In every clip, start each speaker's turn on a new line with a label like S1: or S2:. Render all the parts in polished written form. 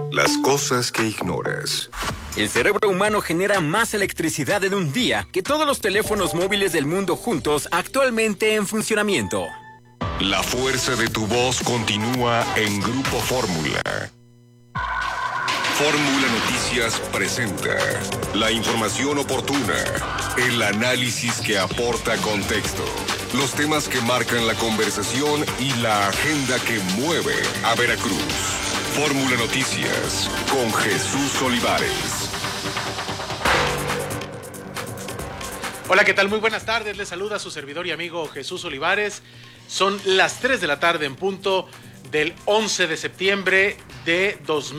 S1: Las cosas que ignoras.
S2: El cerebro humano genera más electricidad en un día que todos los teléfonos móviles del mundo juntos actualmente en funcionamiento.
S1: La fuerza de tu voz continúa en Grupo Fórmula. Fórmula Noticias presenta la información oportuna, el análisis que aporta contexto, los temas que marcan la conversación y la agenda que mueve a Veracruz. Fórmula Noticias con Jesús Olivares.
S3: Hola, ¿qué tal? Muy buenas tardes. Les saluda su servidor y amigo Jesús Olivares. Son las 3 de la tarde en punto del 11 de septiembre de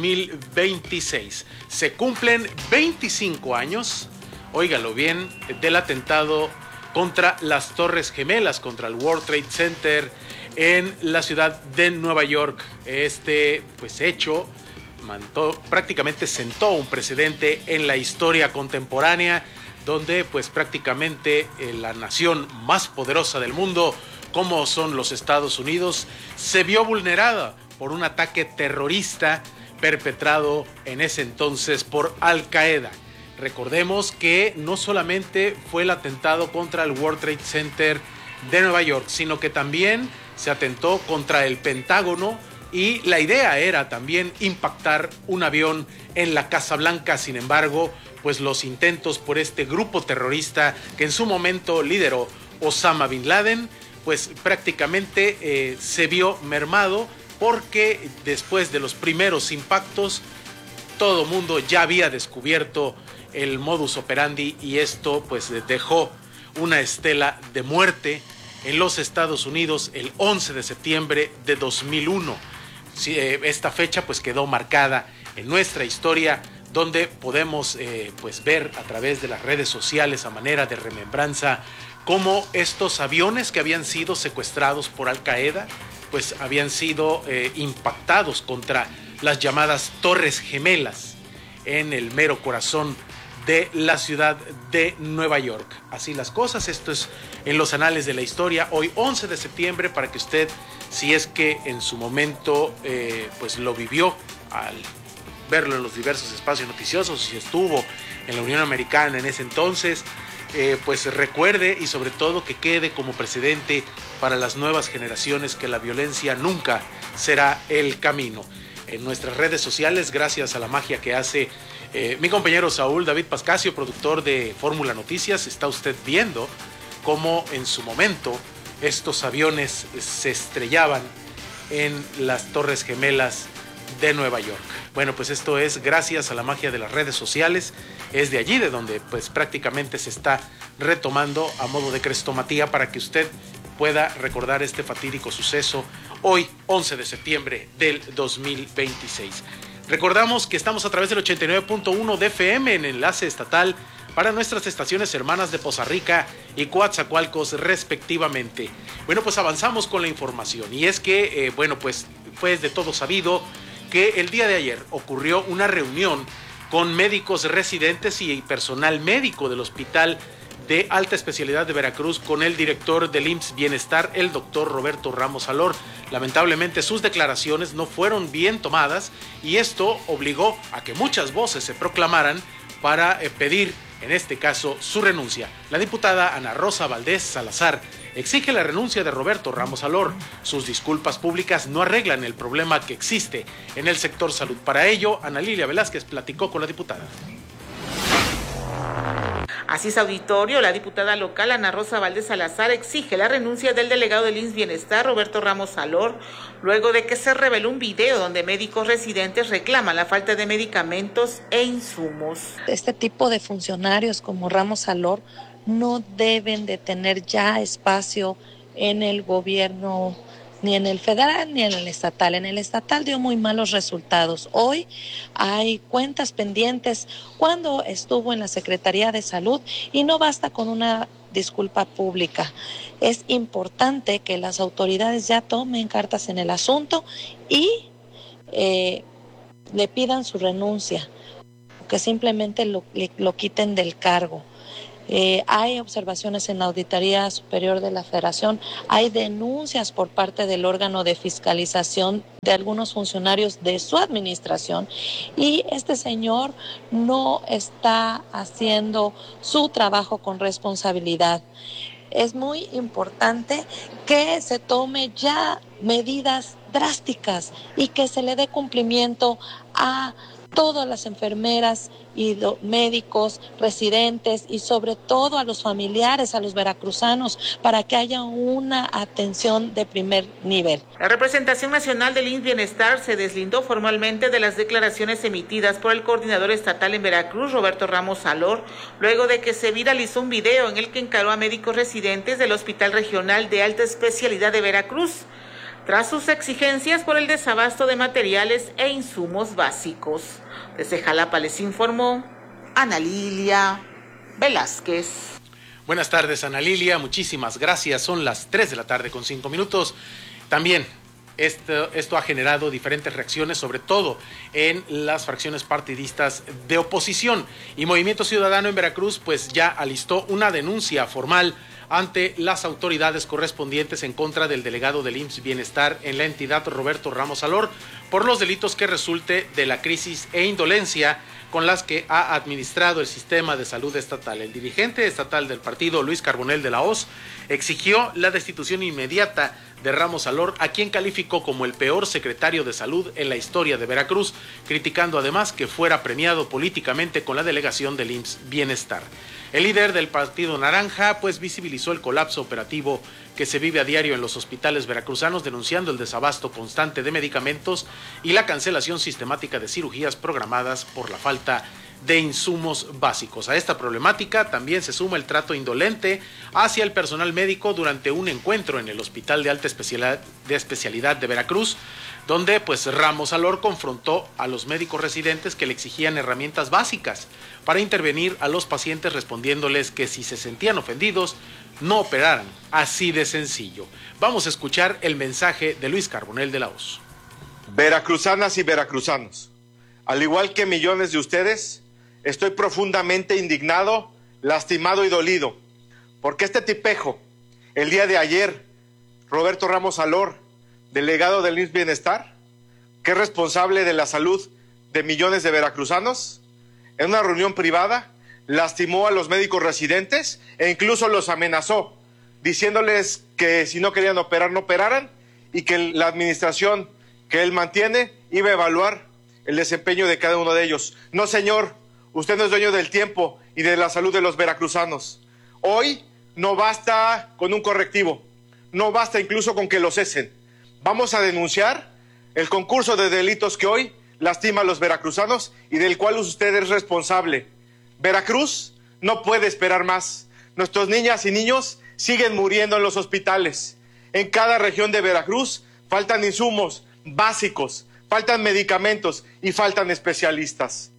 S3: 2026. Se cumplen 25 años, óigalo bien, del atentado contra las Torres Gemelas, contra el World Trade Center en la ciudad de Nueva York. Este hecho prácticamente sentó un precedente en la historia contemporánea, donde prácticamente la nación más poderosa del mundo, como son los Estados Unidos, se vio vulnerada por un ataque terrorista perpetrado en ese entonces por Al Qaeda. Recordemos que no solamente fue el atentado contra el World Trade Center de Nueva York, sino que también se atentó contra el Pentágono y la idea era también impactar un avión en la Casa Blanca. Sin embargo, los intentos por este grupo terrorista que en su momento lideró Osama Bin Laden, prácticamente se vio mermado, porque después de los primeros impactos todo mundo ya había descubierto el modus operandi y esto dejó una estela de muerte en los Estados Unidos el 11 de septiembre de 2001. Esta fecha quedó marcada en nuestra historia, donde podemos ver a través de las redes sociales, a manera de remembranza, cómo estos aviones que habían sido secuestrados por Al Qaeda habían sido impactados contra las llamadas Torres Gemelas en el mero corazón de la ciudad de Nueva York. Así las cosas, esto es en los anales de la historia, hoy 11 de septiembre, para que usted, si es que en su momento lo vivió al verlo en los diversos espacios noticiosos, si estuvo en la Unión Americana en ese entonces, recuerde y sobre todo que quede como precedente para las nuevas generaciones que la violencia nunca será el camino. En nuestras redes sociales, gracias a la magia que hace mi compañero Saúl David Pascasio, productor de Fórmula Noticias, está usted viendo cómo en su momento estos aviones se estrellaban en las Torres Gemelas de Nueva York. Bueno, esto es gracias a la magia de las redes sociales. Es de allí de donde prácticamente se está retomando a modo de crestomatía para que usted pueda recordar este fatídico suceso hoy 11 de septiembre del 2026. Recordamos que estamos a través del 89.1 de FM en enlace estatal para nuestras estaciones hermanas de Poza Rica y Coatzacoalcos respectivamente. Bueno, avanzamos con la información y es que, fue de todo sabido que el día de ayer ocurrió una reunión con médicos residentes y personal médico del Hospital de Alta Especialidad de Veracruz con el director del IMSS Bienestar, el doctor Roberto Ramos Alor. Lamentablemente sus declaraciones no fueron bien tomadas y esto obligó a que muchas voces se proclamaran para pedir, en este caso, su renuncia. La diputada Ana Rosa Valdés Salazar exige la renuncia de Roberto Ramos Alor. Sus disculpas públicas no arreglan el problema que existe en el sector salud. Para ello, Ana Lilia Velázquez platicó con la diputada.
S4: Así es, auditorio, la diputada local Ana Rosa Valdés Salazar exige la renuncia del delegado del IMSS Bienestar, Roberto Ramos Alor, luego de que se reveló un video donde médicos residentes reclaman la falta de medicamentos e insumos.
S5: Este tipo de funcionarios como Ramos Alor no deben de tener ya espacio en el gobierno, ni en el federal ni en el estatal. En el estatal dio muy malos resultados. Hoy hay cuentas pendientes cuando estuvo en la Secretaría de Salud y no basta con una disculpa pública. Es importante que las autoridades ya tomen cartas en el asunto y le pidan su renuncia, que simplemente lo quiten del cargo. Hay observaciones en la Auditoría Superior de la Federación, hay denuncias por parte del órgano de fiscalización de algunos funcionarios de su administración y este señor no está haciendo su trabajo con responsabilidad. Es muy importante que se tome ya medidas drásticas y que se le dé cumplimiento a todas las enfermeras y médicos, residentes y sobre todo a los familiares, a los veracruzanos, para que haya una atención de primer nivel.
S4: La representación nacional del IMSS Bienestar se deslindó formalmente de las declaraciones emitidas por el coordinador estatal en Veracruz, Roberto Ramos Salor, luego de que se viralizó un video en el que encaró a médicos residentes del Hospital Regional de Alta Especialidad de Veracruz, tras sus exigencias por el desabasto de materiales e insumos básicos. Desde Jalapa les informó Ana Lilia Velázquez.
S3: Buenas tardes, Ana Lilia, muchísimas gracias. Son las 3:05 p.m. También esto ha generado diferentes reacciones, sobre todo en las fracciones partidistas de oposición. Y Movimiento Ciudadano en Veracruz pues ya alistó una denuncia formal ante las autoridades correspondientes en contra del delegado del IMSS Bienestar en la entidad, Roberto Ramos Salor, por los delitos que resulte de la crisis e indolencia con las que ha administrado el sistema de salud estatal. El dirigente estatal del partido, Luis Carbonell de la Hoz, exigió la destitución inmediata de Ramos Salor, a quien calificó como el peor secretario de salud en la historia de Veracruz, criticando además que fuera premiado políticamente con la delegación del IMSS Bienestar. El líder del Partido Naranja pues visibilizó el colapso operativo que se vive a diario en los hospitales veracruzanos, denunciando el desabasto constante de medicamentos y la cancelación sistemática de cirugías programadas por la falta de insumos básicos. A esta problemática también se suma el trato indolente hacia el personal médico durante un encuentro en el Hospital de Alta Especialidad de Veracruz, donde pues Ramos Salor confrontó a los médicos residentes que le exigían herramientas básicas para intervenir a los pacientes, respondiéndoles que si se sentían ofendidos no operaran, así de sencillo. Vamos a escuchar el mensaje de Luis Carbonell de la Hoz.
S6: Veracruzanas y veracruzanos, al igual que millones de ustedes, estoy profundamente indignado, lastimado y dolido, porque este tipejo, el día de ayer, Roberto Ramos Salor, delegado del IMSS Bienestar, que es responsable de la salud de millones de veracruzanos, en una reunión privada, lastimó a los médicos residentes e incluso los amenazó, diciéndoles que si no querían operar, no operaran, y que la administración que él mantiene iba a evaluar el desempeño de cada uno de ellos. No, señor, usted no es dueño del tiempo y de la salud de los veracruzanos. Hoy no basta con un correctivo, no basta incluso con que lo cesen. Vamos a denunciar el concurso de delitos que hoy lastima a los veracruzanos y del cual usted es responsable. Veracruz no puede esperar más. Nuestras niñas y niños siguen muriendo en los hospitales. En cada región de Veracruz faltan insumos básicos, faltan medicamentos y faltan especialistas.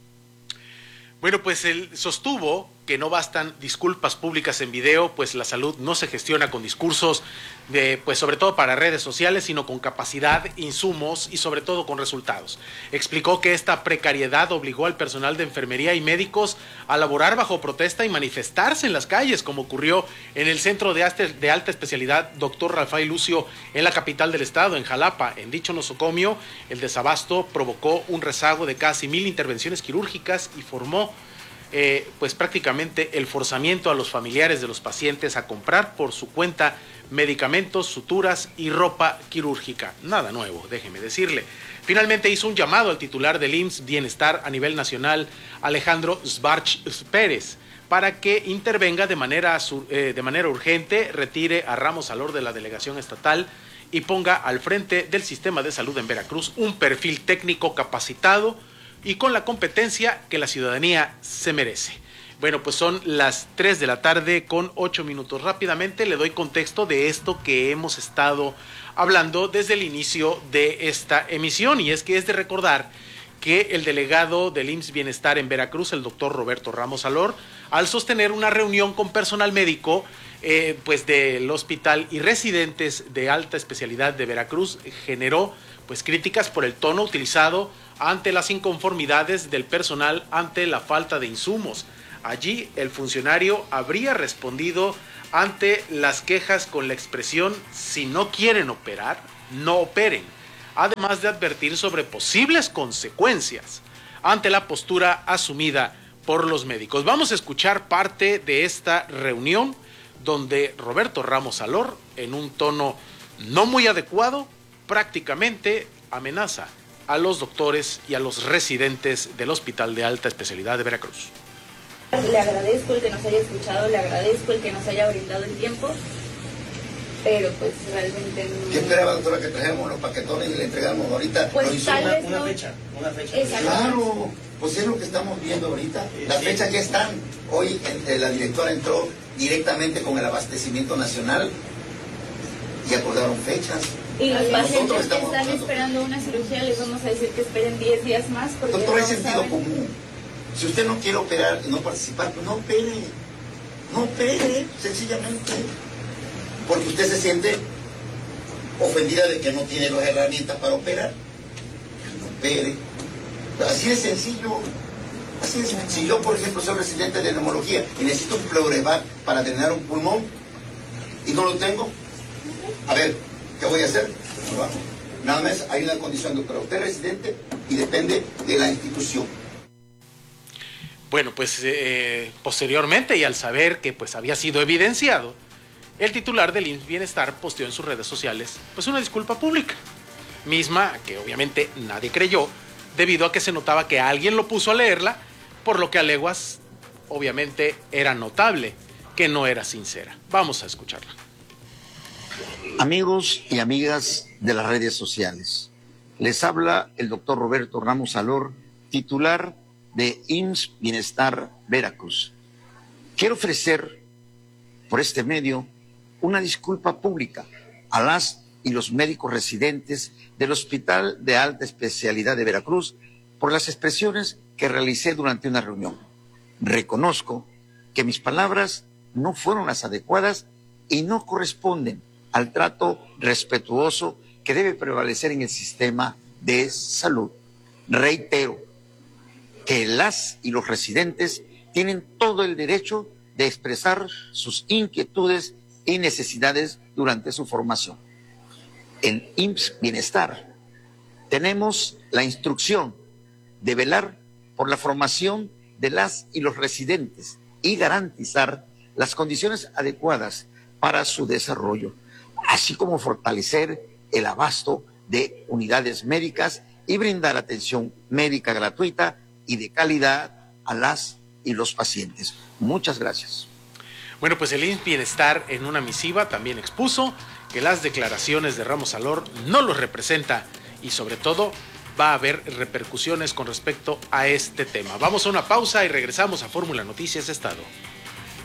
S3: Bueno, pues él sostuvo que no bastan disculpas públicas en video, pues la salud no se gestiona con discursos de, pues sobre todo para redes sociales, sino con capacidad, insumos y sobre todo con resultados. Explicó que esta precariedad obligó al personal de enfermería y médicos a laborar bajo protesta y manifestarse en las calles, como ocurrió en el Centro de Alta Especialidad Dr. Rafael Lucio en la capital del estado, en Jalapa. En dicho nosocomio, el desabasto provocó un rezago de casi 1,000 intervenciones quirúrgicas y formó pues prácticamente el forzamiento a los familiares de los pacientes a comprar por su cuenta medicamentos, suturas y ropa quirúrgica. Nada nuevo, déjeme decirle. Finalmente hizo un llamado al titular del IMSS Bienestar a nivel nacional, Alejandro Sbarch Pérez, para que intervenga de manera urgente, retire a Ramos Salor de la delegación estatal y ponga al frente del sistema de salud en Veracruz un perfil técnico capacitado y con la competencia que la ciudadanía se merece. Bueno, pues son las 3:08 p.m. Rápidamente le doy contexto de esto que hemos estado hablando desde el inicio de esta emisión, y es que es de recordar que el delegado del IMSS Bienestar en Veracruz, el doctor Roberto Ramos Salor, al sostener una reunión con personal médico pues del hospital y residentes de alta especialidad de Veracruz, generó pues críticas por el tono utilizado ante las inconformidades del personal ante la falta de insumos. Allí el funcionario habría respondido ante las quejas con la expresión: si no quieren operar, no operen, además de advertir sobre posibles consecuencias ante la postura asumida por los médicos. Vamos a escuchar parte de esta reunión donde Roberto Ramos Alor, en un tono no muy adecuado, prácticamente amenaza a los doctores y a los residentes del Hospital de Alta Especialidad de Veracruz.
S7: Le agradezco el que nos haya escuchado, le agradezco el que nos haya brindado el tiempo, pero pues realmente no...
S8: ¿Qué esperaba, doctora, que trajéramos los paquetones y le entregamos ahorita?
S7: Pues tal vez
S8: una
S7: no.
S8: fecha.
S7: Exacto.
S8: Claro, pues es lo que estamos viendo ahorita. Las fechas ya están. Hoy la directora entró directamente con el abastecimiento nacional y acordaron fechas.
S7: Y los pacientes que
S8: estamos
S7: están esperando una cirugía les vamos a decir que esperen 10 días más. Porque
S8: doctor, hay
S7: no
S8: sentido
S7: saben.
S8: común. Si usted no quiere operar y no participar, pues no opere. No opere, sencillamente. Porque usted se siente ofendida de que no tiene las herramientas para operar. No opere. Así es sencillo. Así es. Si yo, por ejemplo, soy residente de neumología y necesito un pleurevac para drenar un pulmón y no lo tengo, a ver, ¿qué voy a hacer? No lo hago. Nada más hay una condición, doctora. Usted es residente y depende de la institución.
S3: Bueno, pues posteriormente, y al saber que pues había sido evidenciado, el titular del IMSS Bienestar posteó en sus redes sociales pues una disculpa pública, misma que obviamente nadie creyó, debido a que se notaba que alguien lo puso a leerla, por lo que a leguas obviamente era notable que no era sincera. Vamos a escucharla.
S9: Amigos y amigas de las redes sociales, les habla el doctor Roberto Ramos Alor, titular de IMSS Bienestar Veracruz. Quiero ofrecer por este medio una disculpa pública a las y los médicos residentes del Hospital de Alta Especialidad de Veracruz por las expresiones que realicé durante una reunión. Reconozco que mis palabras no fueron las adecuadas y no corresponden al trato respetuoso que debe prevalecer en el sistema de salud. Reitero que las y los residentes tienen todo el derecho de expresar sus inquietudes y necesidades durante su formación. En IMSS Bienestar tenemos la instrucción de velar por la formación de las y los residentes y garantizar las condiciones adecuadas para su desarrollo, así como fortalecer el abasto de unidades médicas y brindar atención médica gratuita y de calidad a las y los pacientes. Muchas gracias.
S3: Bueno, pues el IMSS Bienestar en una misiva también expuso que las declaraciones de Ramos Alor no los representa y sobre todo va a haber repercusiones con respecto a este tema. Vamos a una pausa y regresamos a Fórmula Noticias Estado.